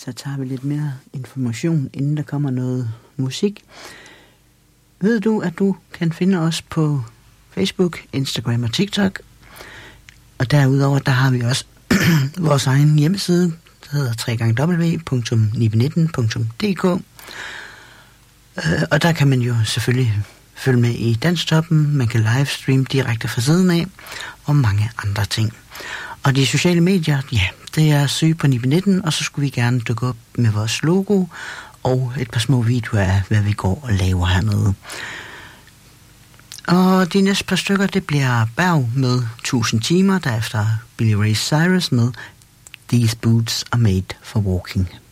Så tager vi lidt mere information, inden der kommer noget musik. Ved du, at du kan finde os på Facebook, Instagram og TikTok? Og derudover, der har vi også vores egen hjemmeside, der hedder www.nibe19.dk. Og der kan man jo selvfølgelig følge med i Danstoppen, man kan livestreame direkte fra siden af, og mange andre ting. Og de sociale medier, ja, det er at søge på Nibe19, og så skulle vi gerne dukke op med vores logo, og et par små videoer af, hvad vi går og laver hernede. Og de næste par stykker, det bliver Berg med 1000 timer, derefter Billy Ray Cyrus med These Boots Are Made for Walking.